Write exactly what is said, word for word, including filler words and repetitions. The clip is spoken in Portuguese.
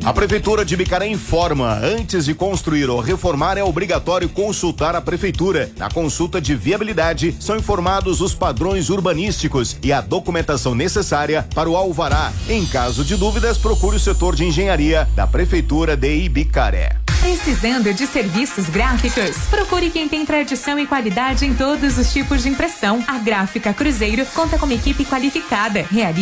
A Prefeitura de Ibicaré informa: antes de construir ou reformar é obrigatório consultar a Prefeitura. Na consulta de viabilidade são informados os padrões urbanísticos e a documentação necessária para o alvará. Em caso de dúvidas, procure o setor de engenharia da Prefeitura de Ibicaré. Precisando de serviços gráficos? Procure quem tem tradição e qualidade em todos os tipos de impressão. A Gráfica Cruzeiro conta com uma equipe qualificada. Realiza